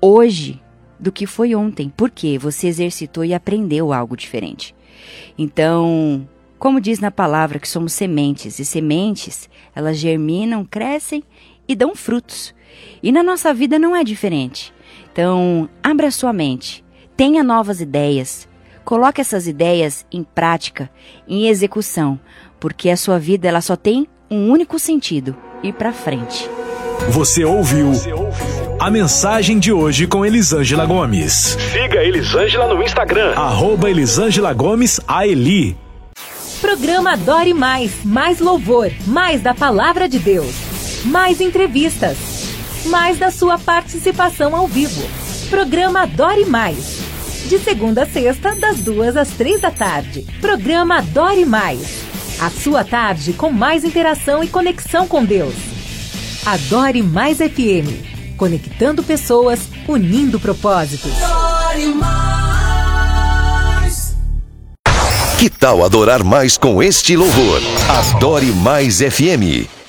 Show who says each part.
Speaker 1: hoje do que foi ontem, porque você exercitou e aprendeu algo diferente. Então, como diz na palavra que somos sementes, e sementes, elas germinam, crescem e dão frutos. E na nossa vida não é diferente. Então, abra a sua mente, tenha novas ideias, coloque essas ideias em prática, em execução, porque a sua vida ela só tem um único sentido, ir para frente.
Speaker 2: Você ouviu a mensagem de hoje com Elisângela Gomes. Siga Elisângela no Instagram, @ElisângelaGomesAeli.
Speaker 3: Programa Adore Mais, mais louvor, mais da Palavra de Deus, mais entrevistas, mais da sua participação ao vivo. Programa Adore Mais, de segunda a sexta, das 2 às 3 da tarde. Programa Adore Mais, a sua tarde com mais interação e conexão com Deus. Adore Mais FM, conectando pessoas, unindo propósitos. Adore
Speaker 4: Mais. Que tal adorar mais com este louvor? Adore Mais FM.